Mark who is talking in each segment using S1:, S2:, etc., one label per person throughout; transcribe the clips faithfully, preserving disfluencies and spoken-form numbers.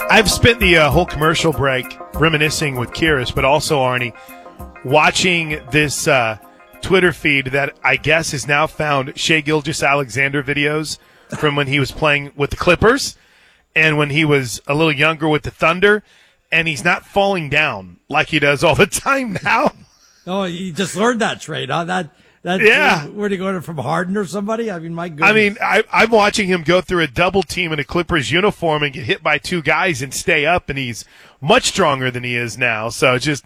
S1: I've spent the uh, whole commercial break reminiscing with Kyrus, but also, Arnie, watching this uh, Twitter feed that I guess has now found Shai Gilgeous-Alexander videos from when he was playing with the Clippers and when he was a little younger with the Thunder, and he's not falling down like he does all the time now.
S2: Oh, you just learned that trade, huh? That, that,
S1: yeah.
S2: Where did he go from Harden or somebody? I mean, my goodness.
S1: I mean, I, I'm watching him go through a double team in a Clippers uniform and get hit by two guys and stay up, and he's much stronger than he is now. So just,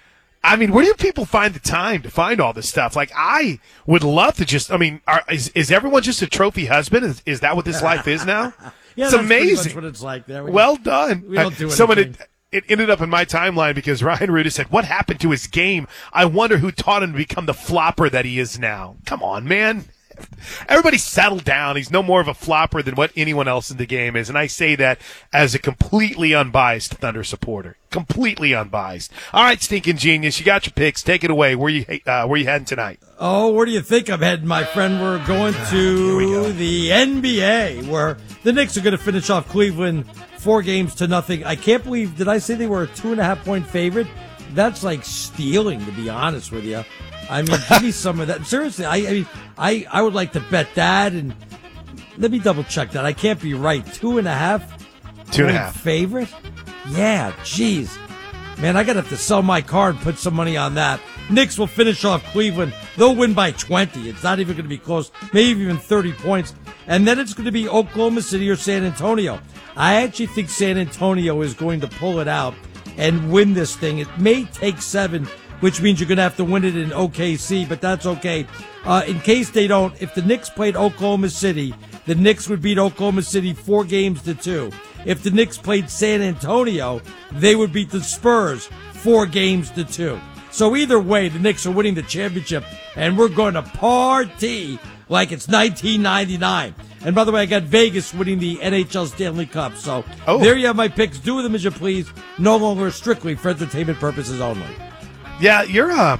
S1: I mean, where do people find the time to find all this stuff? Like, I would love to just, I mean, are, is, is everyone just a trophy husband? Is, is that what this life is now?
S2: yeah,
S1: it's
S2: that's
S1: amazing.
S2: Pretty much what it's like there. We
S1: well done.
S2: We don't do
S1: Someone
S2: anything.
S1: had, It ended up in my timeline because Ryan Ruda said, what happened to his game? I wonder who taught him to become the flopper that he is now. Come on, man. Everybody settle down. He's no more of a flopper than what anyone else in the game is. And I say that as a completely unbiased Thunder supporter. Completely unbiased. All right, stinking genius. You got your picks. Take it away. Where you uh, where you heading tonight?
S2: Oh, where do you think I'm heading, my friend? We're going to
S1: go.
S2: the N B A, where the Knicks are going to finish off Cleveland four games to nothing. I can't believe, did I say they were a two and a half point favorite? That's like stealing, to be honest with you. I mean, give me some of that. Seriously, I, I mean, I, I would like to bet that, and let me double check that. I can't be right. Two and a half?
S1: Two and a half.
S2: Favorite? Yeah, jeez. Man, I got to have to sell my car and put some money on that. Knicks will finish off Cleveland. They'll win by twenty. It's not even going to be close. Maybe even thirty points. And then it's going to be Oklahoma City or San Antonio. I actually think San Antonio is going to pull it out and win this thing. It may take seven, which means you're going to have to win it in O K C, but that's okay. Uh, in case they don't, if the Knicks played Oklahoma City, the Knicks would beat Oklahoma City four games to two. If the Knicks played San Antonio, they would beat the Spurs four games to two. So either way, the Knicks are winning the championship, and we're going to party like it's nineteen ninety-nine. And by the way, I got Vegas winning the N H L Stanley Cup. So oh. There you have my picks. Do with them as you please. No longer strictly for entertainment purposes only.
S1: Yeah, you're uh,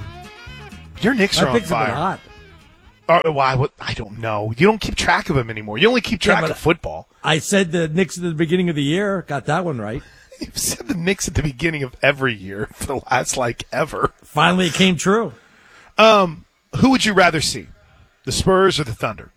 S1: your Knicks
S2: my
S1: are on
S2: picks
S1: fire.
S2: Have been hot.
S1: Uh, why? What? I don't know. You don't keep track of them anymore. You only keep track
S2: yeah,
S1: of football.
S2: I said the Knicks at the beginning of the year. Got that one right.
S1: You've said the Knicks at the beginning of every year for the last, like, ever.
S2: Finally, it came true.
S1: Um, who would you rather see, the Spurs or the Thunder?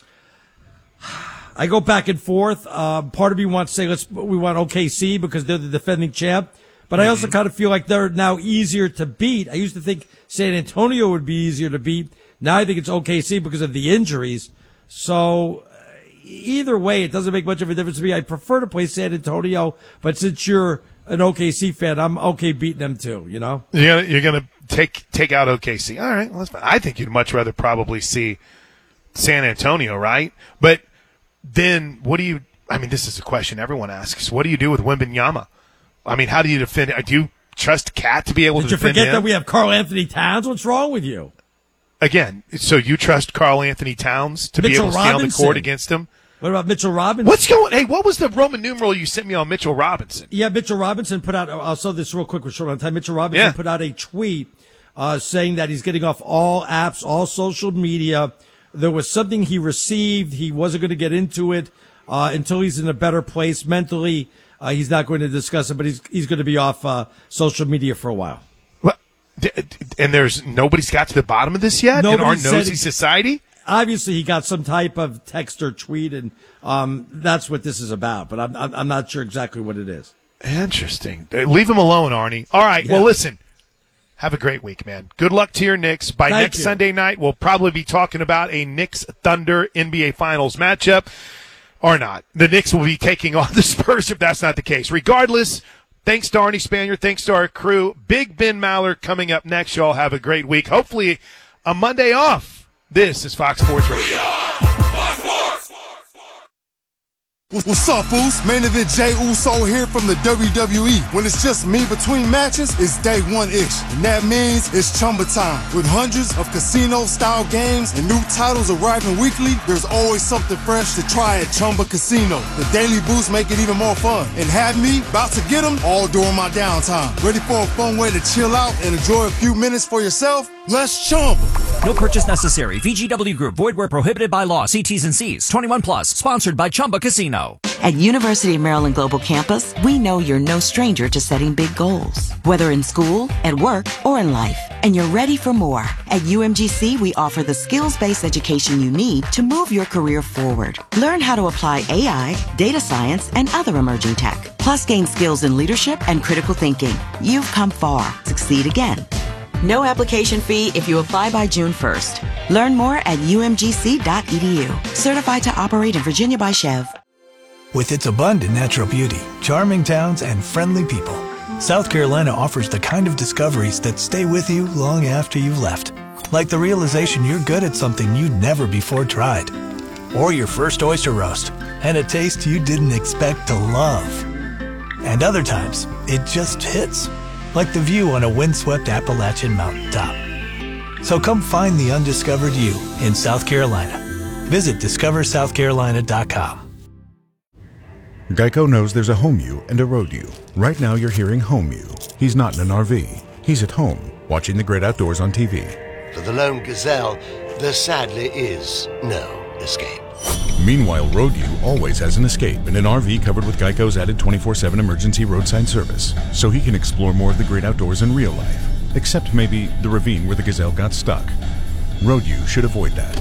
S2: I go back and forth. Uh, part of me wants to say let's we want O K C because they're the defending champ, but mm-hmm. I also kind of feel like they're now easier to beat. I used to think San Antonio would be easier to beat. Now I think it's O K C because of the injuries. So either way, it doesn't make much of a difference to me. I prefer to play San Antonio, but since you're an O K C fan, I'm okay beating them too, you know?
S1: You're gonna, you're gonna take take out O K C. All right, well, that's fine. I think you'd much rather probably see San Antonio, right? But then what do you – I mean, this is a question everyone asks. What do you do with Wembanyama? I mean, how do you defend – do you trust Cat to be able
S2: Did
S1: to defend him?
S2: Did you forget that we have Karl Anthony Towns? What's wrong with you?
S1: Again, so you trust Karl Anthony Towns to
S2: Mitchell
S1: be able to
S2: Robinson.
S1: stay on the court against him?
S2: What about Mitchell Robinson?
S1: What's going? Hey, what was the Roman numeral you sent me on Mitchell Robinson?
S2: Yeah, Mitchell Robinson put out. I'll say this real quick. We're short on time. Mitchell Robinson
S1: yeah.
S2: put out a tweet uh, saying that he's getting off all apps, all social media. There was something he received. He wasn't going to get into it uh, until he's in a better place mentally. Uh, he's not going to discuss it, but he's he's going to be off uh, social media for a while.
S1: What? And there's nobody's got to the bottom of this yet
S2: Nobody
S1: in our
S2: said
S1: nosy
S2: he-
S1: society.
S2: Obviously, he got some type of text or tweet, and um, that's what this is about. But I'm I'm not sure exactly what it is.
S1: Interesting. Leave him alone, Arnie. All right. Yeah. Well, listen. Have a great week, man. Good luck to your Knicks. By
S2: Thank
S1: next
S2: you.
S1: Sunday night, we'll probably be talking about a Knicks Thunder N B A Finals matchup, or not. The Knicks will be taking on the Spurs if that's not the case. Regardless, thanks to Arnie Spanier. Thanks to our crew. Big Ben Maller coming up next. Y'all have a great week. Hopefully, a Monday off. This is Fox Sports Radio.
S3: What's up, Boost? Main event Jey Uso here from the W W E. When it's just me between matches, it's day one-ish. And that means it's Chumba time. With hundreds of casino-style games and new titles arriving weekly, there's always something fresh to try at Chumba Casino. The Daily Boost make it even more fun. And have me about to get them all during my downtime. Ready for a fun way to chill out and enjoy a few minutes for yourself? Let's Chumba.
S4: No purchase necessary. V G W Group. Void where prohibited by law. See T's and C's. twenty-one plus. Sponsored by Chumba Casino.
S5: At University of Maryland Global Campus, we know you're no stranger to setting big goals, whether in school, at work, or in life. And you're ready for more. At U M G C, we offer the skills-based education you need to move your career forward. Learn how to apply A I, data science, and other emerging tech. Plus, gain skills in leadership and critical thinking. You've come far. Succeed again. No application fee if you apply by June first. Learn more at U M G C dot E D U. Certified to operate in Virginia by Chev.
S6: With its abundant natural beauty, charming towns, and friendly people, South Carolina offers the kind of discoveries that stay with you long after you've left. Like the realization you're good at something you'd never before tried. Or your first oyster roast, and a taste you didn't expect to love. And other times, it just hits. Like the view on a windswept Appalachian mountaintop. So come find the undiscovered you in South Carolina. Visit discover south carolina dot com.
S7: Geico knows there's a home you and a road you. Right now you're hearing home you. He's not in an R V. He's at home, watching the great outdoors on T V.
S8: For the lone gazelle, there sadly is no escape.
S7: Meanwhile, road you always has an escape in an R V covered with Geico's added twenty-four seven emergency roadside service, so he can explore more of the great outdoors in real life, except maybe the ravine where the gazelle got stuck. Road you should avoid that.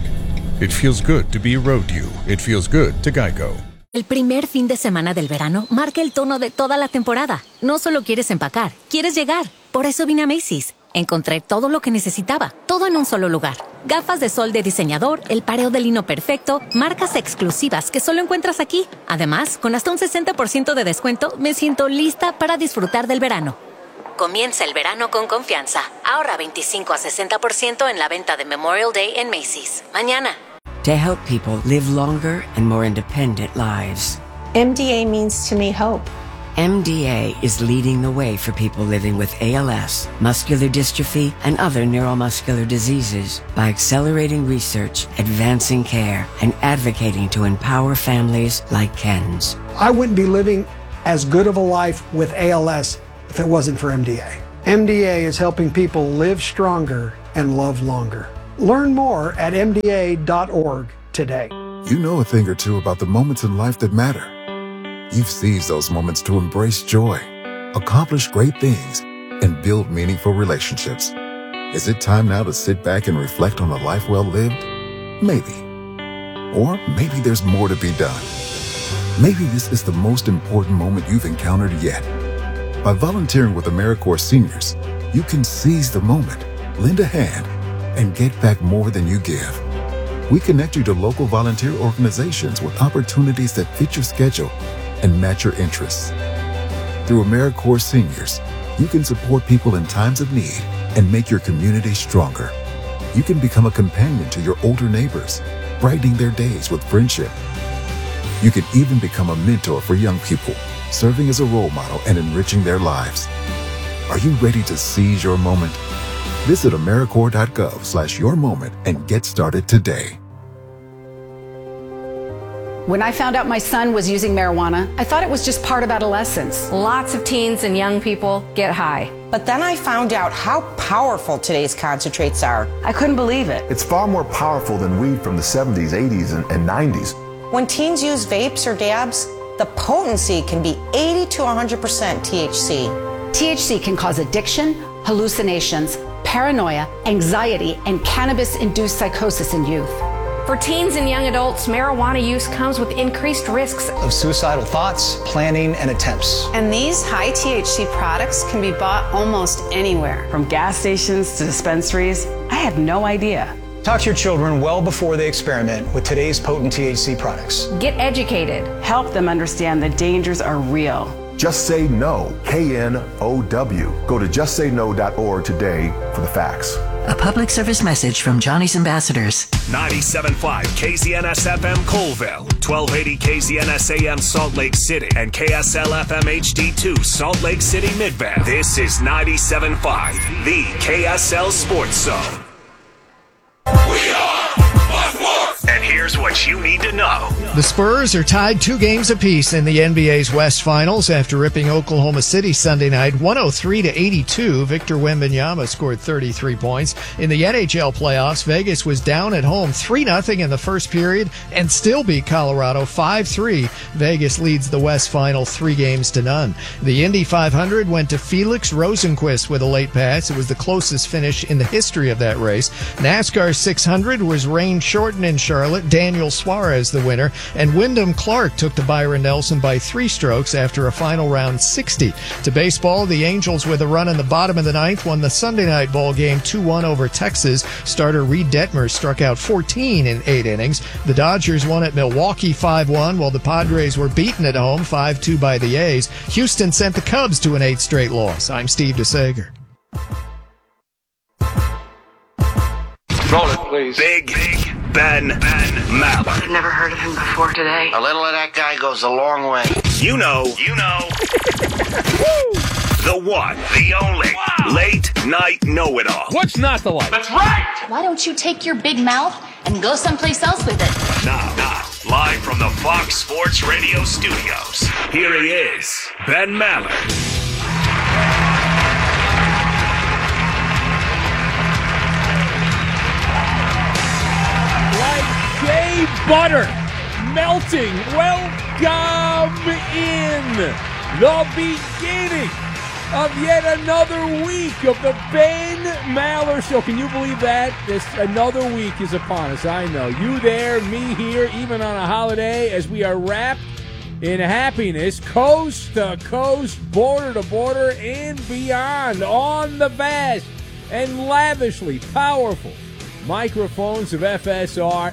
S7: It feels good to be road you. It feels good to Geico.
S9: El primer fin de semana del verano marca el tono de toda la temporada. No solo quieres empacar, quieres llegar. Por eso vine a Macy's. Encontré todo lo que necesitaba, todo en un solo lugar. Gafas de sol de diseñador, el pareo de lino perfecto, marcas exclusivas que solo encuentras aquí. Además, con hasta un sesenta por ciento de descuento, me siento lista para disfrutar del verano. Comienza el verano con confianza. Ahorra veinticinco a sesenta por ciento en la venta de Memorial Day en Macy's. Mañana.
S10: To help people live longer and more independent lives.
S11: M D A means to me hope.
S10: M D A is leading the way for people living with A L S, muscular dystrophy, and other neuromuscular diseases by accelerating research, advancing care, and advocating to empower families like Ken's.
S12: I wouldn't be living as good of a life with A L S if it wasn't for M D A. M D A is helping people live stronger and love longer. Learn more at M D A dot org today.
S13: You know a thing or two about the moments in life that matter. You've seized those moments to embrace joy, accomplish great things, and build meaningful relationships. Is it time now to sit back and reflect on a life well lived? Maybe. Or maybe there's more to be done. Maybe this is the most important moment you've encountered yet. By volunteering with AmeriCorps Seniors, you can seize the moment, lend a hand, and get back more than you give. We connect you to local volunteer organizations with opportunities that fit your schedule and match your interests. Through AmeriCorps Seniors, you can support people in times of need and make your community stronger. You can become a companion to your older neighbors, brightening their days with friendship. You can even become a mentor for young people, serving as a role model and enriching their lives. Are you ready to seize your moment? Visit AmeriCorps dot gov slash your moment and get started today.
S14: When I found out my son was using marijuana, I thought it was just part of adolescence.
S15: Lots of teens and young people get high.
S16: But then I found out how powerful today's concentrates are.
S14: I couldn't believe it.
S17: It's far more powerful than weed from the seventies, eighties, and, and nineties.
S16: When teens use vapes or dabs, the potency can be eighty to one hundred percent T H C.
S14: T H C can cause addiction, hallucinations, paranoia, anxiety, and cannabis-induced psychosis in youth.
S15: For teens and young adults, marijuana use comes with increased risks
S18: of suicidal thoughts, planning, and attempts.
S19: And these high T H C products can be bought almost anywhere.
S20: From gas stations to dispensaries, I had no idea.
S18: Talk to your children well before they experiment with today's potent T H C products.
S15: Get educated.
S20: Help them understand the dangers are real.
S17: Just Say No, K N O W. Go to just say no dot org today for the facts.
S5: A public service message from Johnny's Ambassadors.
S21: ninety-seven point five K Z N S F M Colville, twelve eighty K Z N S A M Salt Lake City, and K S L F M H D two Salt Lake City Midvale. This is ninety-seven point five, the K S L Sports Zone.
S22: We are much more.
S21: And here's what you need to know.
S2: The Spurs are tied two games apiece in the N B A's West Finals after ripping Oklahoma City Sunday night one oh three to eighty-two. Victor Wembanyama scored thirty-three points. In the N H L playoffs, Vegas was down at home three nothing in the first period and still beat Colorado five three. Vegas leads the West Final three games to none. The Indy five hundred went to Felix Rosenqvist with a late pass. It was the closest finish in the history of that race. NASCAR six hundred was rain shortened in Charlotte. Daniel Suarez the winner, and Wyndham Clark took to Byron Nelson by three strokes after a final round sixty. To baseball, the Angels, with a run in the bottom of the ninth, won the Sunday night ball game two one over Texas. Starter Reed Detmer struck out fourteen in eight innings. The Dodgers won at Milwaukee five one, while the Padres were beaten at home five two by the A's. Houston sent the Cubs to an eight straight loss. I'm Steve DeSager.
S21: Roll it, please. Big, big Ben, Ben Maller.
S22: I've never heard of him before today.
S8: A little of that guy goes a long way.
S21: You know, you know. The one, the only, wow. Late night know-it-all.
S23: What's not the like? That's right!
S24: Why don't you take your big mouth and go someplace else with it?
S21: Now, now, live from the Fox Sports Radio studios, here he is, Ben Maller.
S23: Shea butter melting. Welcome in the beginning of yet another week of the Ben Maller Show. Can you believe that? This another week is upon us. I know. You there, me here, even on a holiday, as we are wrapped in happiness, coast to coast, border to border, and beyond, on the vast and lavishly powerful microphones of F S R,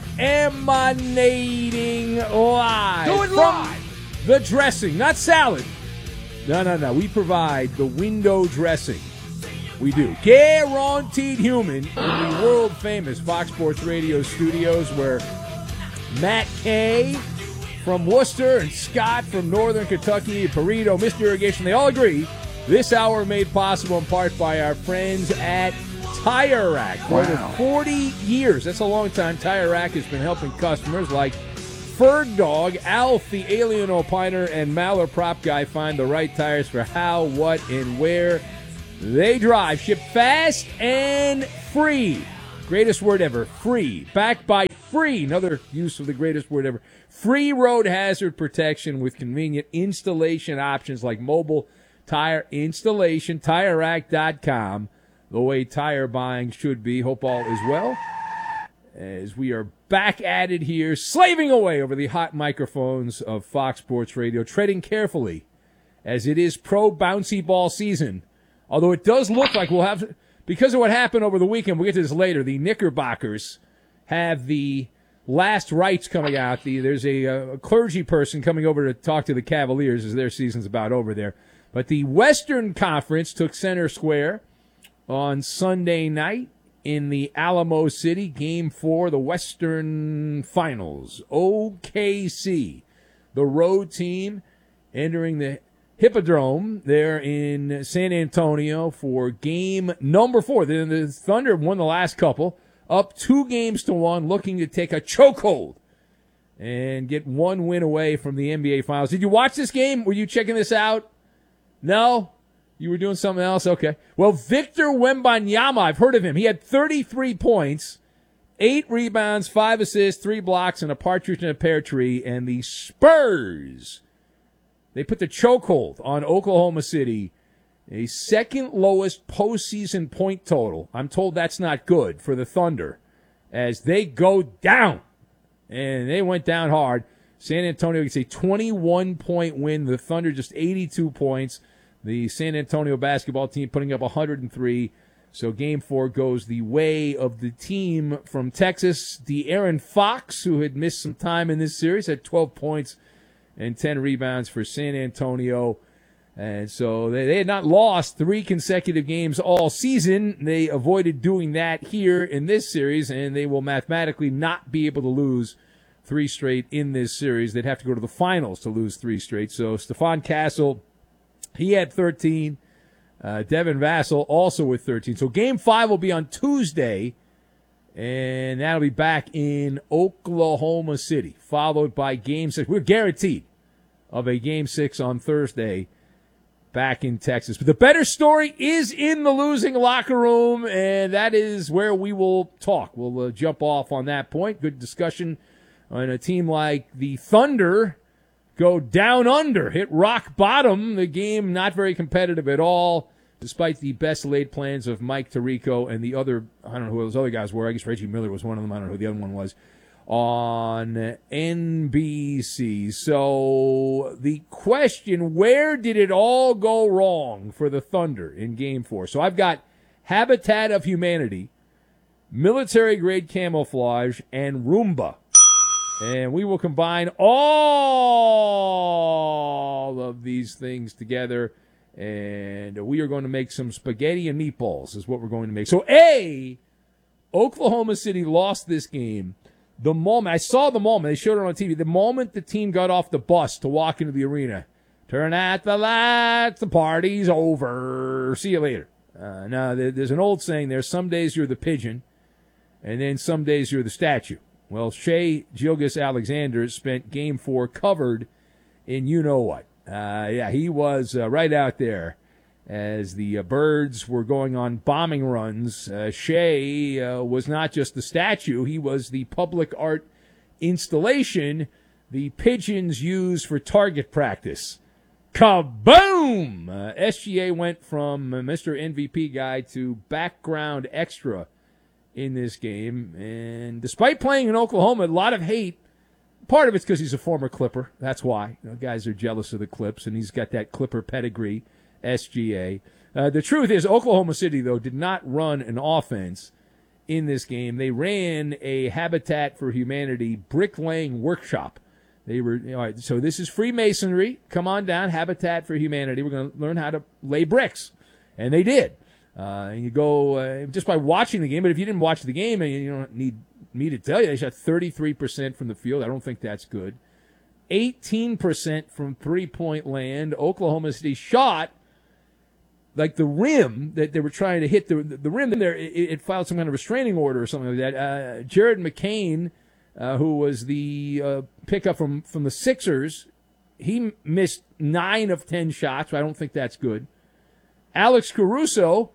S23: emanating live Do it from live. The dressing, not salad. No, no, no. We provide the window dressing. We do. Guaranteed human in the world-famous Fox Sports Radio studios, where Matt Kay from Worcester and Scott from Northern Kentucky, Perito, Mister Irrigation, they all agree this hour made possible in part by our friends at Tire Rack. For over forty years, that's a long time, Tire Rack has been helping customers like Ferg Dog, Alf, the Alien Opiner, and Maller Prop Guy find the right tires for how, what, and where they drive. Ship fast and free. Greatest word ever, free. Backed by free, another use of the greatest word ever. Free road hazard protection with convenient installation options like mobile tire installation, tire rack dot com. The way tire buying should be. Hope all is well as we are back at it here, slaving away over the hot microphones of Fox Sports Radio, treading carefully as it is pro bouncy ball season. Although it does look like we'll have, because of what happened over the weekend, we'll get to this later, the Knickerbockers have the last rites coming out. The, there's a, a clergy person coming over to talk to the Cavaliers as their season's about over there. But the Western Conference took center square on Sunday night in the Alamo City, game four, the Western Finals. O K C, the road team, entering the Hippodrome there in San Antonio for game number four. Then the Thunder won the last couple, up two games to one, looking to take a chokehold and get one win away from the N B A Finals. Did you watch this game? Were you checking this out? No? You were doing something else? Okay. Well, Victor Wembanyama, I've heard of him. He had thirty-three points, eight rebounds, five assists, three blocks, and a partridge in a pear tree. And the Spurs, they put the chokehold on Oklahoma City, a second lowest postseason point total. I'm told that's not good for the Thunder as they go down. And they went down hard. San Antonio gets a twenty-one point win. The Thunder just eighty-two points. The San Antonio basketball team putting up one hundred three. So game four goes the way of the team from Texas. De'Aaron Fox, who had missed some time in this series, had twelve points and ten rebounds for San Antonio. And so they, they had not lost three consecutive games all season. They avoided doing that here in this series, and they will mathematically not be able to lose three straight in this series. They'd have to go to the finals to lose three straight. So Stephon Castle, he had thirteen. Uh, Devin Vassell also with thirteen. So game five will be on Tuesday And that'll be back in Oklahoma City, followed by Game six. We're guaranteed of a Game six on Thursday back in Texas. But the better story is in the losing locker room, and that is where we will talk. We'll uh, jump off on that point. Good discussion on a team like the Thunder go down under, hit rock bottom. The game not very competitive at all, despite the best laid plans of Mike Tirico and the other, I don't know who those other guys were. I guess Reggie Miller was one of them. I don't know who the other one was. On N B C. So the question, where did it all go wrong for the Thunder in Game four? So I've got Habitat of Humanity, military-grade camouflage, and Roomba. And we will combine all of these things together, and we are going to make some spaghetti and meatballs is what we're going to make. So, A, Oklahoma City lost this game the moment, I saw the moment, they showed it on T V, the moment the team got off the bus to walk into the arena. Turn out the lights, the party's over, see you later. Uh, now, there's an old saying there, some days you're the pigeon, and then some days you're the statue. Well, Shai Gilgeous-Alexander spent Game four covered in you-know-what. Uh, yeah, he was uh, right out there as the uh, Birds were going on bombing runs. Uh, Shai uh, was not just the statue, he was the public art installation the pigeons use for target practice. Kaboom! Uh, S G A went from uh, Mister M V P guy to background extra in this game. And despite playing in Oklahoma, a lot of hate. Part of it's because he's a former Clipper. That's why. You know, guys are jealous of the Clips, and he's got that Clipper pedigree, S G A. Uh, the truth is, Oklahoma City, though, did not run an offense in this game. They ran a Habitat for Humanity bricklaying workshop. They were, all right, so this is Freemasonry. Come on down, Habitat for Humanity. We're going to learn how to lay bricks. And they did. Uh, and you go uh, just by watching the game, but if you didn't watch the game, and you don't need me to tell you, they shot thirty-three percent from the field. I don't think that's good. eighteen percent from three-point land. Oklahoma City shot like the rim that they were trying to hit. The, the rim there, it, it filed some kind of restraining order or something like that. Uh, Jared McCain, uh, who was the uh, pickup from, from the Sixers, he missed nine of ten shots. I don't think that's good. Alex Caruso,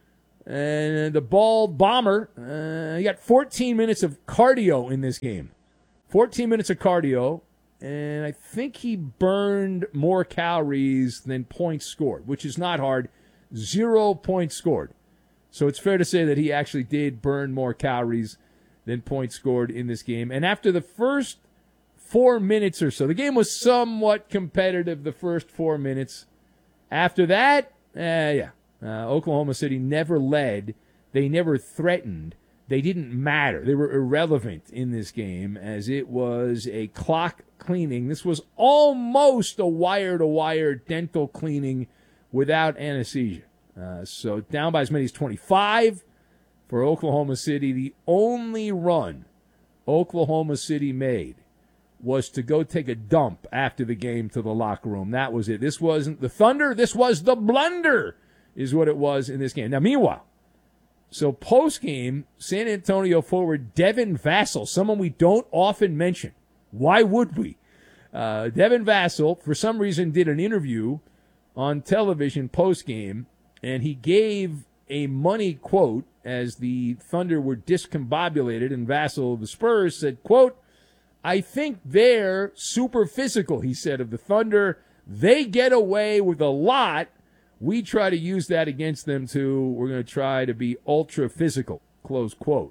S23: and the bald bomber, uh, he got fourteen minutes of cardio in this game. fourteen minutes of cardio, and I think he burned more calories than points scored, which is not hard. Zero points scored. So it's fair to say that he actually did burn more calories than points scored in this game. And after the first four minutes or so, the game was somewhat competitive the first four minutes. After that, uh, yeah. Uh, Oklahoma City never led. They never threatened. They didn't matter. They were irrelevant in this game as it was a clock cleaning. This was almost a wire-to-wire dental cleaning without anesthesia. Uh, so down by as many as twenty-five for Oklahoma City. The only run Oklahoma City made was to go take a dump after the game to the locker room. That was it. This wasn't the Thunder. This was the blunder, is what it was in this game. Now, meanwhile, so post-game, San Antonio forward Devin Vassell, someone we don't often mention. Why would we? Uh, Devin Vassell, for some reason, did an interview on television post-game, and he gave a money quote as the Thunder were discombobulated, and Vassell of the Spurs said, quote, "I think they're super physical," he said of the Thunder. "They get away with a lot. We try to use that against them, too. We're going to try to be ultra physical," close quote.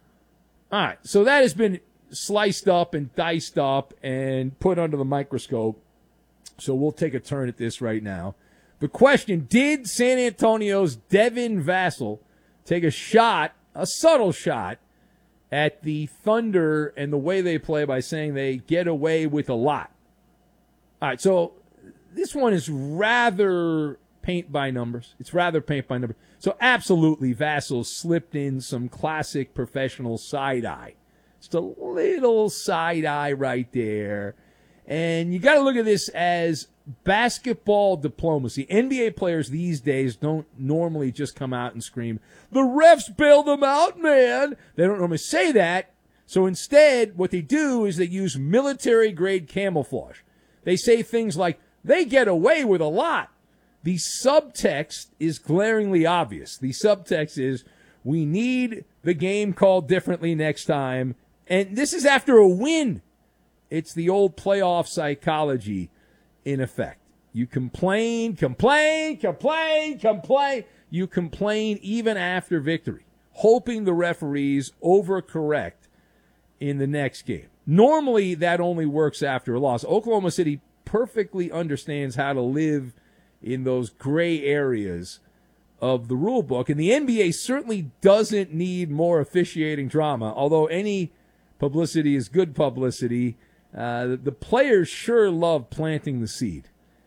S23: All right, so that has been sliced up and diced up and put under the microscope. So we'll take a turn at this right now. The question, did San Antonio's Devin Vassell take a shot, a subtle shot, at the Thunder and the way they play by saying they get away with a lot? All right, so this one is rather paint by numbers. It's rather paint by numbers. So absolutely, Vassell slipped in some classic professional side-eye. Just a little side-eye right there. And you got to look at this as basketball diplomacy. N B A players these days don't normally just come out and scream, "The refs bailed them out, man." They don't normally say that. So instead, what they do is they use military-grade camouflage. They say things like, "They get away with a lot." The subtext is glaringly obvious. The subtext is, we need the game called differently next time. And this is after a win. It's the old playoff psychology in effect. You complain, complain, complain, complain. You complain even after victory, hoping the referees overcorrect in the next game. Normally, that only works after a loss. Oklahoma City perfectly understands how to live in those gray areas of the rule book. And the N B A certainly doesn't need more officiating drama, although any publicity is good publicity. Uh, the, the players sure love planting the seed.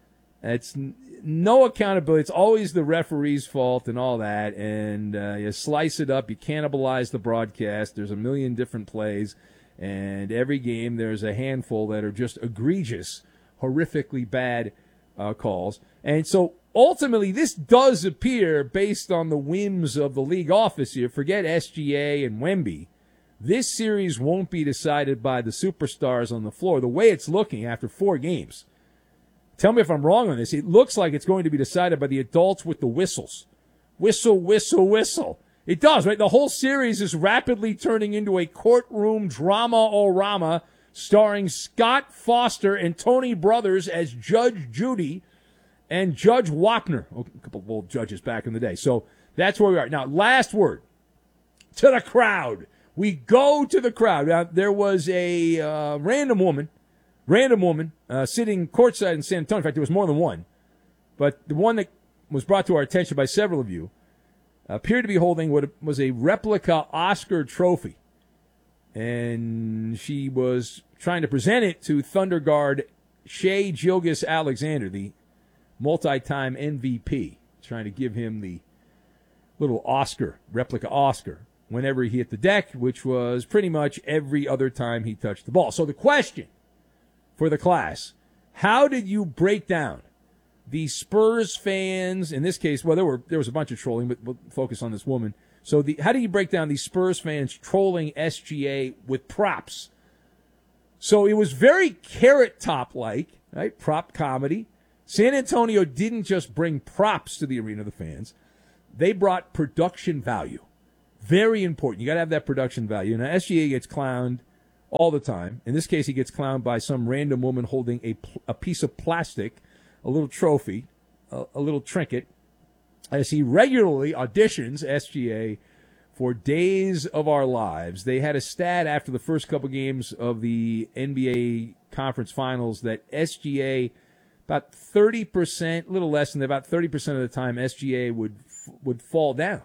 S23: It's n- no accountability. It's always the referee's fault and all that. And uh, you slice it up. You cannibalize the broadcast. There's a million different plays. And every game there's a handful that are just egregious, horrifically bad uh, calls. And so ultimately this does appear, based on the whims of the league office here, forget S G A and Wemby, this series won't be decided by the superstars on the floor. The way it's looking after four games, tell me if I'm wrong on this, it looks like it's going to be decided by the adults with the whistles. Whistle, whistle, whistle. It does, right? The whole series is rapidly turning into a courtroom drama-o-rama starring Scott Foster and Tony Brothers as Judge Judy and Judge Wapner. Oh, a couple of old judges back in the day. So that's where we are. Now, last word to the crowd. We go to the crowd. Now, there was a uh, random woman, random woman uh, sitting courtside in San Antonio. In fact, there was more than one. But the one that was brought to our attention by several of you appeared to be holding what was a replica Oscar trophy. And she was trying to present it to Thunder guard Shai Gilgeous-Alexander, the multi-time M V P, trying to give him the little Oscar, replica Oscar, whenever he hit the deck, which was pretty much every other time he touched the ball. So the question for the class, how did you break down the Spurs fans, in this case, well, there were there was a bunch of trolling, but we'll focus on this woman. So the how do you break down the Spurs fans trolling S G A with props? So it was very Carrot Top-like, right? Prop comedy. San Antonio didn't just bring props to the arena of the fans. They brought production value. Very important. You got to have that production value. Now, S G A gets clowned all the time. In this case, he gets clowned by some random woman holding a, a piece of plastic, a little trophy, a, a little trinket, as he regularly auditions S G A for Days of Our Lives. They had a stat after the first couple games of the N B A Conference Finals that S G A, about thirty percent, a little less than about thirty percent of the time, S G A would would fall down.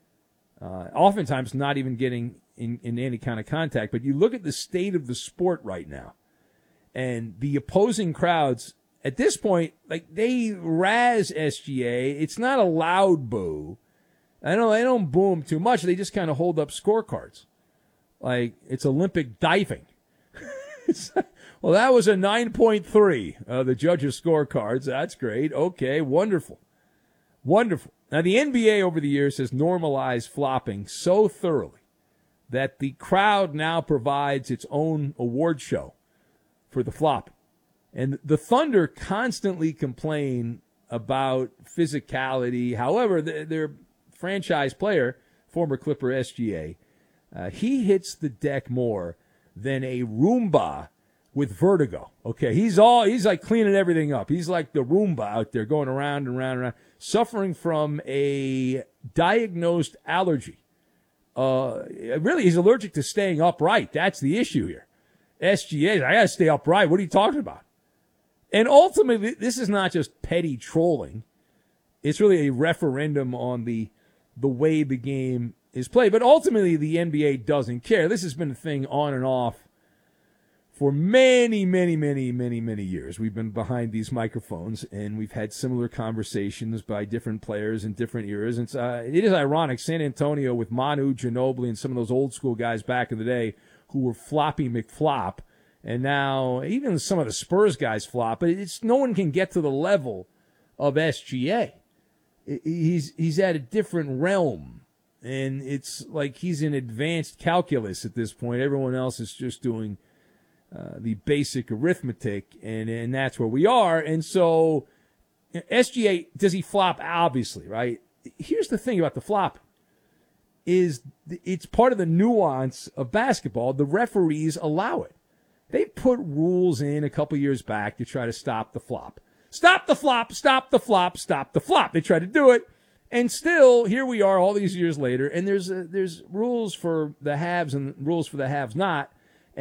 S23: Uh, oftentimes not even getting in, in any kind of contact. But you look at the state of the sport right now, and the opposing crowds, at this point, like, they razz S G A. It's not a loud boo. I don't, they don't boo them too much. They just kind of hold up scorecards. Like, it's Olympic diving. It's, well, that was a nine point three, uh, the judges' scorecards. That's great. Okay, wonderful. Wonderful. Now, the N B A over the years has normalized flopping so thoroughly that the crowd now provides its own award show for the flopping. And the Thunder constantly complain about physicality. However, their franchise player, former Clipper S G A, uh, he hits the deck more than a Roomba with vertigo. Okay, he's all he's like cleaning everything up. He's like the Roomba out there going around and around and around, suffering from a diagnosed allergy. Uh, really, he's allergic to staying upright. That's the issue here. S G A, I got to stay upright. What are you talking about? And ultimately, this is not just petty trolling. It's really a referendum on the the way the game is played. But ultimately, the N B A doesn't care. This has been a thing on and off for many, many, many, many, many years. We've been behind these microphones, and we've had similar conversations by different players in different eras. And uh, it is ironic, San Antonio with Manu Ginobili and some of those old school guys back in the day who were Floppy McFlop And now even some of the Spurs guys flop, but it's no one can get to the level of S G A. He's he's at a different realm, and it's like he's in advanced calculus at this point. Everyone else is just doing uh, the basic arithmetic, and, and that's where we are. And so S G A, does he flop? Obviously, right? Here's the thing about the flop. Is it's part of the nuance of basketball. The referees allow it. They put rules in a couple years back to try to stop the flop. Stop the flop, stop the flop, stop the flop. They try to do it. And still, here we are all these years later, and there's a, there's rules for the haves and rules for the haves not.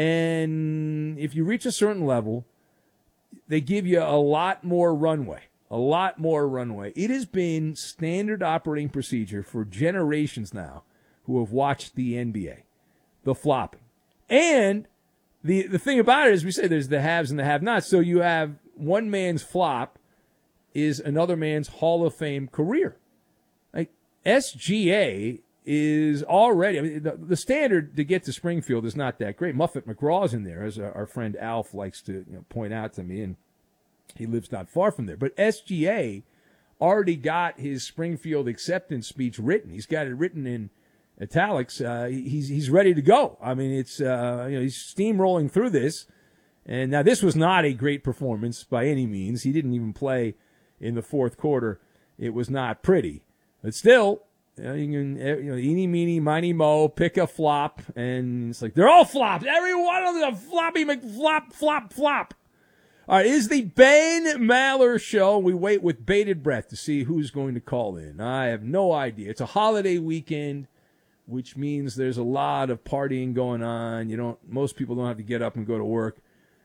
S23: And if you reach a certain level, they give you a lot more runway. A lot more runway. It has been standard operating procedure for generations now who have watched the N B A, the flopping. And the the thing about it is we say there's the haves and the have-nots. So you have one man's flop is another man's Hall of Fame career. Like S G A is already, I mean, the, the standard to get to Springfield is not that great. Muffet McGraw's in there, as our, our friend Alf likes to you know, point out to me, and he lives not far from there. But S G A already got his Springfield acceptance speech written. He's got it written in italics. Uh, he's he's ready to go. I mean, it's uh, you know he's steamrolling through this. And now this was not a great performance by any means. He didn't even play in the fourth quarter. It was not pretty, but still, you know, you can you know eeny meeny miny mo, pick a flop, and it's like they're all flops. Every one of them floppy McFlop flop flop. All right, is the Ben Maller Show. We wait with bated breath to see who's going to call in. I have no idea. It's a holiday weekend, which means there's a lot of partying going on. You don't. Most people don't have to get up and go to work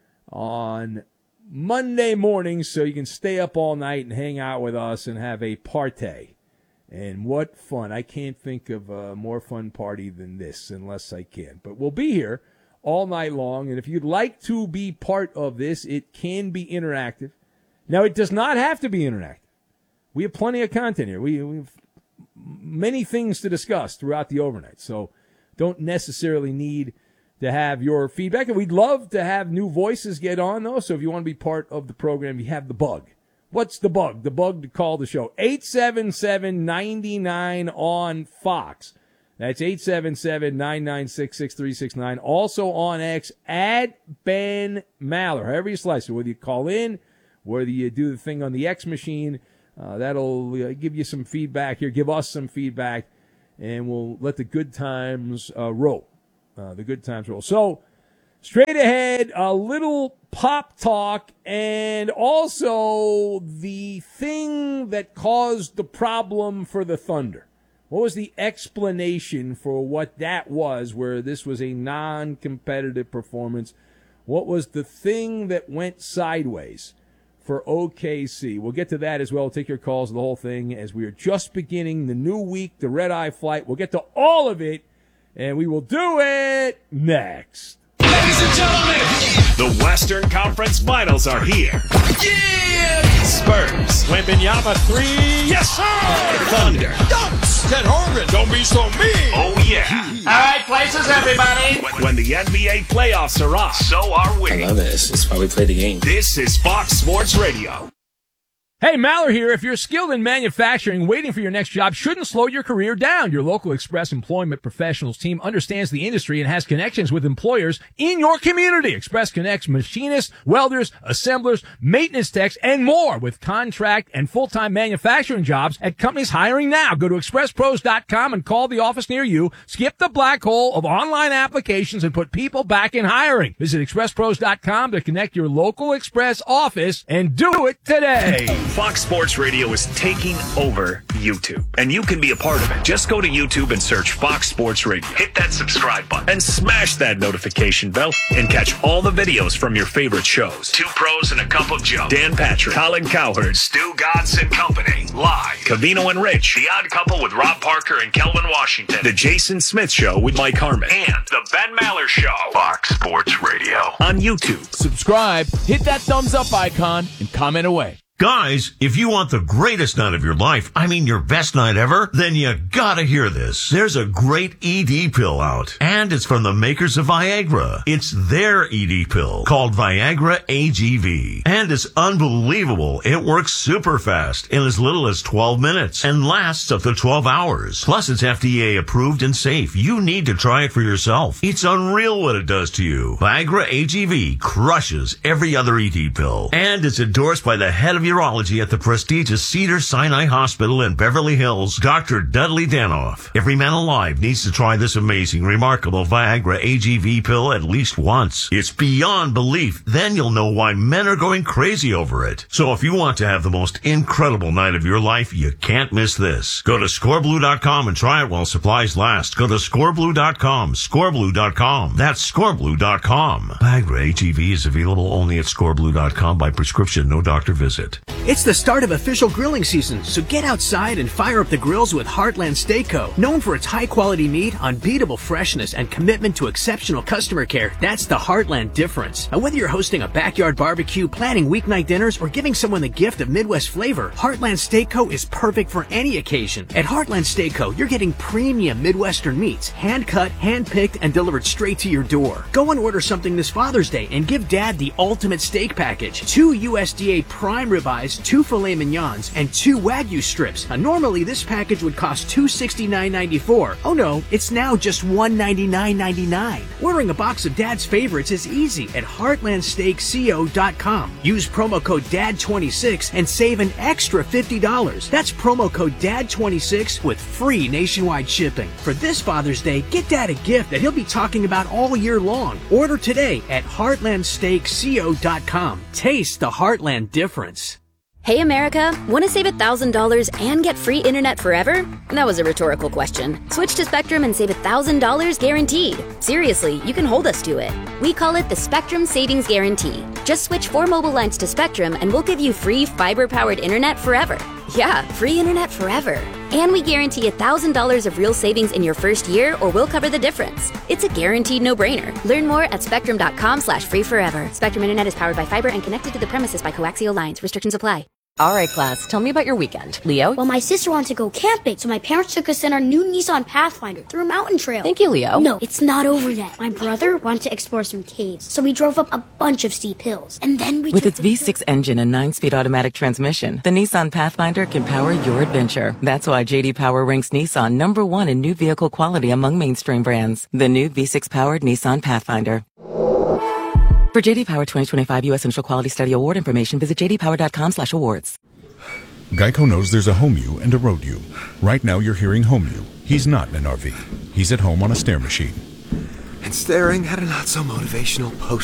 S23: on Monday morning, so you can stay up all night and hang out with us and have a party. And what fun. I can't think of a more fun party than this unless I can. But we'll be here all night long, and if you'd like to be part of this, it can be interactive. Now, it does not have to be interactive. We have plenty of content here. We, we have many things to discuss throughout the overnight, so don't necessarily need to have your feedback. And we'd love to have new voices get on, though, so if you want to be part of the program, you have the bug. What's the bug? The bug to call the show. eight seven seven, nine nine on Fox. That's eight seven seven, nine nine six, six three six nine. Also on X, at Ben Maller. However you slice it, whether you call in, whether you do the thing on the X machine, uh, that'll uh, give you some feedback here, give us some feedback, and we'll let the good times uh, roll. Uh, the good times roll. So, straight ahead, a little pop talk, and also the thing that caused the problem for the Thunder. What was the explanation for what that was, where this was a non-competitive performance? What was the thing that went sideways for O K C? We'll get to that as well. We'll take your calls, the whole thing, as we are just beginning the new week, the red-eye flight. We'll get to all of it, and we will do it next.
S21: Ladies and gentlemen, the Western Conference Finals are here. Yeah! Spurs. Wembanyama three. Yes, sir! Thunder. Dunks. Ted Horgan. Don't be so mean. Oh, yeah. All right, places, everybody. When, when the N B A playoffs are on, so are we.
S1: I love it. It's why we play the game.
S21: This is Fox Sports Radio.
S23: Hey, Maller here. If you're skilled in manufacturing, waiting for your next job shouldn't slow your career down. Your local Express Employment Professionals team understands the industry and has connections with employers in your community. Express connects machinists, welders, assemblers, maintenance techs, and more with contract and full-time manufacturing jobs at companies hiring now. Go to express pros dot com and call the office near you. Skip the black hole of online applications and put people back in hiring. Visit express pros dot com to connect your local Express office and do it today.
S21: Fox Sports Radio is taking over YouTube, and you can be a part of it. Just go to YouTube and search Fox Sports Radio. Hit that subscribe button and smash that notification bell and catch all the videos from your favorite shows. Two Pros and a Cup of Joe. Dan Patrick, Colin Cowherd, Stu Godson and Company. Live. Cavino and Rich. The Odd Couple with Rob Parker and Kelvin Washington. The Jason Smith Show with Mike Harmon. And The Ben Maller Show. Fox Sports Radio. On YouTube.
S3: Subscribe, hit that thumbs up icon, and comment away. Guys, if you want the greatest night of your life, I mean your best night ever, then you gotta hear this. There's a great E D pill out, and it's from the makers of Viagra. It's their E D pill called Viagra A G V, and it's unbelievable. It works super fast in as little as twelve minutes and lasts up to twelve hours. Plus, it's F D A approved and safe. You need to try it for yourself. It's unreal what it does to you. Viagra A G V crushes every other E D pill, and it's endorsed by the head of urology at the prestigious Cedars-Sinai Hospital in Beverly Hills, Doctor Dudley Danoff. Every man alive needs to try this amazing, remarkable Viagra A G V pill at least once. It's beyond belief. Then you'll know why men are going crazy over it. So if you want to have the most incredible night of your life, you can't miss this. Go to score blue dot com and try it while supplies last. Go to score blue dot com, score blue dot com. That's score blue dot com. Viagra A G V is available only at score blue dot com by prescription, no doctor visit.
S4: It's the start of official grilling season, so get outside and fire up the grills with Heartland Steak Co. Known for its high-quality meat, unbeatable freshness, and commitment to exceptional customer care, that's the Heartland difference. Now, whether you're hosting a backyard barbecue, planning weeknight dinners, or giving someone the gift of Midwest flavor, Heartland Steak Co. is perfect for any occasion. At Heartland Steak Co., you're getting premium Midwestern meats, hand-cut, hand-picked, and delivered straight to your door. Go and order something this Father's Day and give Dad the ultimate steak package. Two U S D A prime ribeyes, two filet mignons, and two Wagyu strips. Now, normally this package would cost two hundred sixty-nine ninety-four. Oh no, it's now just one hundred ninety-nine ninety-nine. Ordering a box of Dad's favorites is easy at heartland steak co dot com. Use promo code D A D twenty-six and save an extra fifty dollars. That's promo code D A D twenty-six with free nationwide shipping. For this Father's Day, get Dad a gift that he'll be talking about all year long. Order today at heartland steak co dot com. Taste the Heartland difference.
S6: Hey America, want to save one thousand dollars and get free internet forever? That was a rhetorical question. Switch to Spectrum and save one thousand dollars guaranteed. Seriously, you can hold us to it. We call it the Spectrum Savings Guarantee. Just switch four mobile lines to Spectrum and we'll give you free fiber-powered internet forever. Yeah, free internet forever. And we guarantee one thousand dollars of real savings in your first year or we'll cover the difference. It's a guaranteed no-brainer. Learn more at spectrum dot com slash free forever. Spectrum Internet is powered by fiber and connected to the premises by coaxial lines. Restrictions apply.
S7: All right, class, tell me about your weekend. Leo?
S25: Well, my sister wanted to go camping, so my parents took us in our new Nissan Pathfinder through a mountain trail.
S7: Thank you, Leo.
S25: No, it's not over yet. My brother wanted to explore some caves, so we drove up a bunch of steep hills. And then we
S7: With its V six engine and nine-speed automatic transmission, the Nissan Pathfinder can power your adventure. That's why J D Power ranks Nissan number one in new vehicle quality among mainstream brands. The new V six-powered Nissan Pathfinder. For J D Power twenty twenty-five U S Initial Quality Study Award information, visit j d power dot com slash awards.
S26: Geico knows there's a home you and a road you. Right now you're hearing home you. He's not in an R V. He's at home on a stair machine.
S27: And staring at a not-so-motivational post